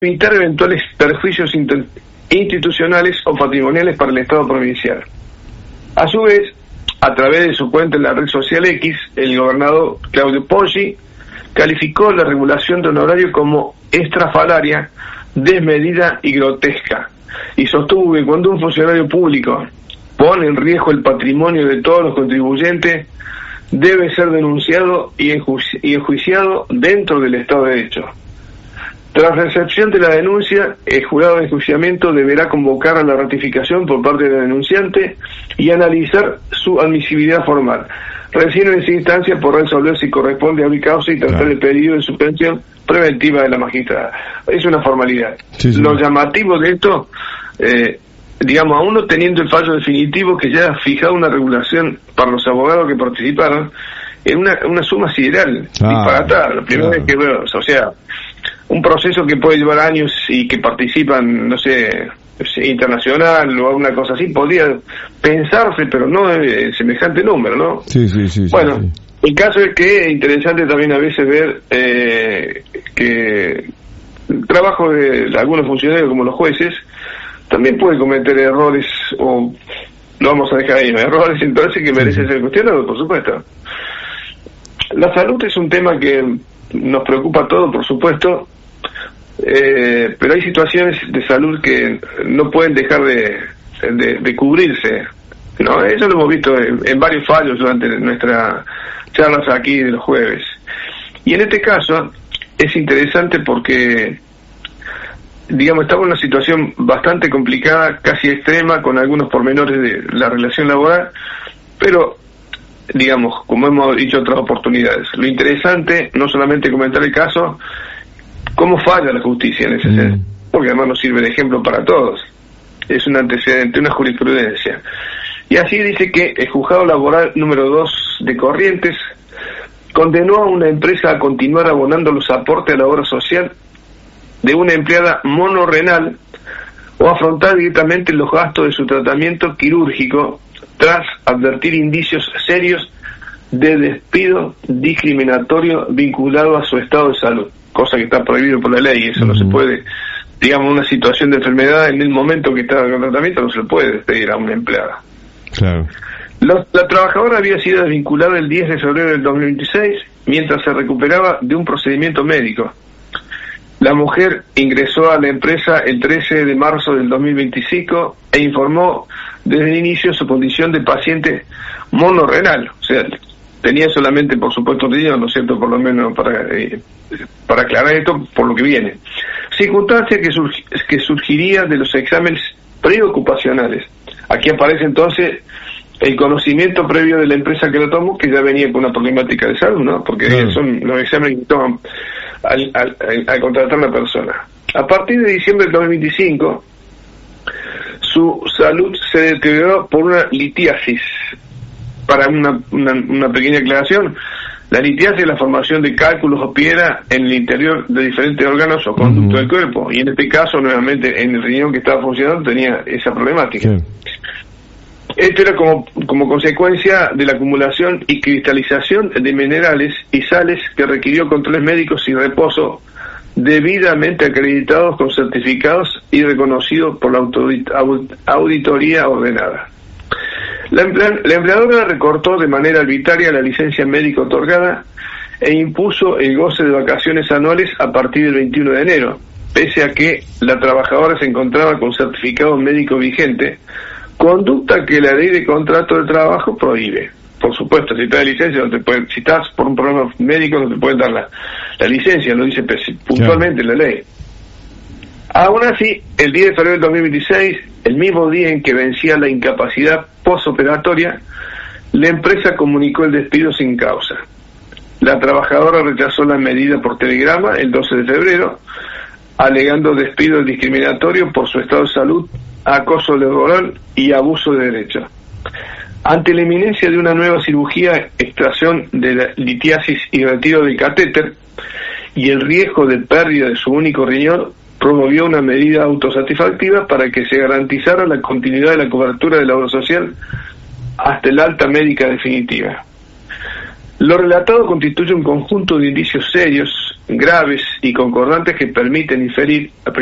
evitar eventuales perjuicios institucionales o patrimoniales para el Estado provincial. A su vez, a través de su cuenta en la red social X, el gobernador Claudio Poggi calificó la regulación de honorario como estrafalaria, desmedida y grotesca, y sostuvo que cuando un funcionario público pone en riesgo el patrimonio de todos los contribuyentes, debe ser denunciado y enjuiciado dentro del Estado de Derecho. Tras recepción de la denuncia, el jurado de enjuiciamiento deberá convocar a la ratificación por parte del denunciante y analizar su admisibilidad formal. Recién en esa instancia podrá resolver si corresponde abrir causa y tratar el pedido de suspensión preventiva de la magistrada. Es una formalidad. Sí. Lo llamativo de esto, digamos, aún no teniendo el fallo definitivo que ya ha fijado una regulación para los abogados que participaron, en una suma sideral, disparatada. La primera vez que veo, o sea, un proceso que puede llevar años y que participan, no sé, internacional o alguna cosa así, podría pensarse, pero no semejante número, ¿no? Sí. Bueno, sí. El caso es que es interesante también a veces ver que el trabajo de algunos funcionarios como los jueces también puede cometer errores, o lo vamos a dejar ahí, errores entonces que merecen ser cuestionados, por supuesto. La salud es un tema que nos preocupa a todos, por supuesto, pero hay situaciones de salud que no pueden dejar de cubrirse, ¿no? Eso lo hemos visto en varios fallos durante nuestras charlas aquí de los jueves. Y en este caso es interesante porque, digamos, estamos en una situación bastante complicada, casi extrema, con algunos pormenores de la relación laboral, pero, digamos, como hemos dicho en otras oportunidades, lo interesante, no solamente comentar el caso, cómo falla la justicia en ese sentido, porque además nos sirve de ejemplo para todos. Es un antecedente, una jurisprudencia. Y así dice que el juzgado laboral número 2 de Corrientes condenó a una empresa a continuar abonando los aportes a la obra social de una empleada monorrenal o afrontar directamente los gastos de su tratamiento quirúrgico tras advertir indicios serios de despido discriminatorio vinculado a su estado de salud, cosa que está prohibido por la ley. Eso no se puede, digamos, una situación de enfermedad en el momento que está en tratamiento, no se le puede despedir a una empleada. Claro. La trabajadora había sido desvinculada el 10 de febrero del 2026 mientras se recuperaba de un procedimiento médico. La mujer ingresó a la empresa el 13 de marzo del 2025 e informó desde el inicio su condición de paciente monorrenal, o sea, tenía solamente, por supuesto, riñón, ¿no es cierto?, por lo menos para aclarar esto por lo que viene. Circunstancia que surgiría de los exámenes preocupacionales. Aquí aparece entonces el conocimiento previo de la empresa que lo tomó, que ya venía con una problemática de salud, ¿no? Porque son los exámenes que toman al contratar a la persona. A partir de diciembre del 2025, su salud se deterioró por una litiasis. Para una pequeña aclaración, la litiasis es la formación de cálculos o piedra en el interior de diferentes órganos o conductos del cuerpo, y en este caso, nuevamente, en el riñón que estaba funcionando tenía esa problemática. Esto era como consecuencia de la acumulación y cristalización de minerales y sales que requirió controles médicos y reposo debidamente acreditados con certificados y reconocidos por la auditoría ordenada. La empleadora recortó de manera arbitraria la licencia médica otorgada e impuso el goce de vacaciones anuales a partir del 21 de enero, pese a que la trabajadora se encontraba con certificado médico vigente, conducta que la ley de contrato de trabajo prohíbe. Por supuesto, si estás de licencia, no te pueden, si estás por un problema médico, no te pueden dar la licencia, lo dice puntualmente la ley. Aún así, el 10 de febrero del 2026, el mismo día en que vencía la incapacidad postoperatoria, la empresa comunicó el despido sin causa. La trabajadora rechazó la medida por telegrama el 12 de febrero, alegando despido discriminatorio por su estado de salud, acoso laboral y abuso de derechos. Ante la inminencia de una nueva cirugía, extracción de la litiasis y retiro del catéter, y el riesgo de pérdida de su único riñón, promovió una medida autosatisfactiva para que se garantizara la continuidad de la cobertura de la obra social hasta el alta médica definitiva. Lo relatado constituye un conjunto de indicios serios graves y concordantes que permiten inferir